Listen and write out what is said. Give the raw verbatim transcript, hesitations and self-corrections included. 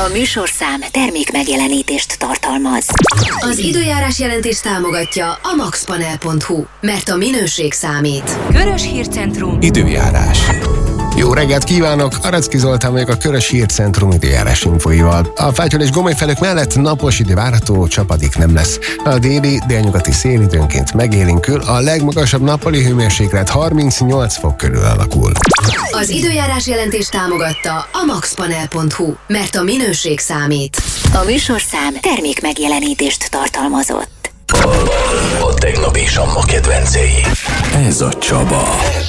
A műsorszám termék megjelenítést tartalmaz. Az időjárás jelentés támogatja a maxpanel pont hu, mert a minőség számít. Körös Hírcentrum. Időjárás. Jó reggelt kívánok! Aracki Zoltán vagyok a Körös Hírcentrum időjárás infóival. A Fátyol és Gomolyfelők mellett napos idő várható, csapadék nem lesz. A déli, délnyugati szél időnként megélénkül, a legmagasabb nappali hőmérséklet harmincnyolc fok körül alakul. Az időjárás jelentés támogatta a maxpanel pont hu, mert a minőség számít. A műsorszám termék megjelenítést tartalmazott. A tegnap és a ma kedvencei. Ez a Csaba.